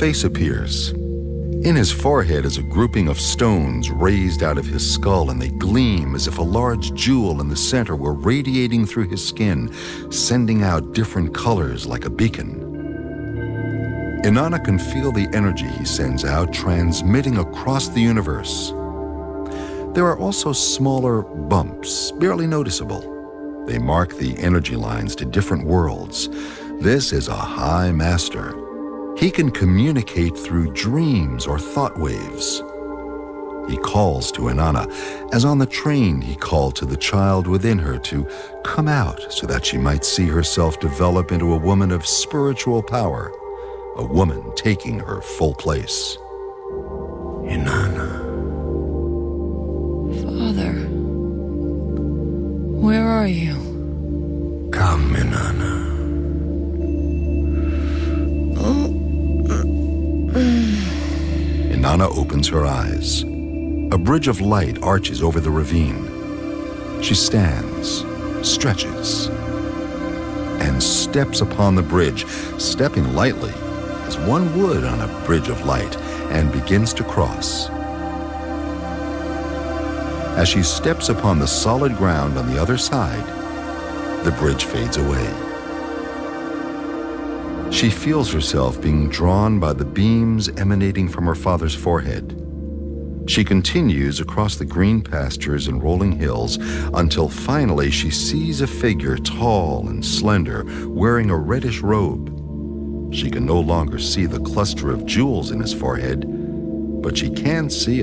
face appears. In his forehead is a grouping of stones raised out of his skull, and they gleam as if a large jewel in the center were radiating through his skin, sending out different colors like a beacon. Inanna can feel the energy he sends out, transmitting across the universe. There are also smaller bumps, barely noticeable. They mark the energy lines to different worlds. This is a high master. He can communicate through dreams or thought waves. He calls to Inanna, as on the train he called to the child within her to come out so that she might see herself develop into a woman of spiritual power, a woman taking her full place. Inanna. Father, where are you? Come, Inanna. Inanna opens her eyes. A bridge of light arches over the ravine. She stands, stretches, and steps upon the bridge, stepping lightly, as one would on a bridge of light, and begins to cross. As she steps upon the solid ground on the other side, the bridge fades away. She feels herself being drawn by the beams emanating from her father's forehead. She continues across the green pastures and rolling hills until finally she sees a figure tall and slender, wearing a reddish robe. She can no longer see the cluster of jewels in his forehead, but she can see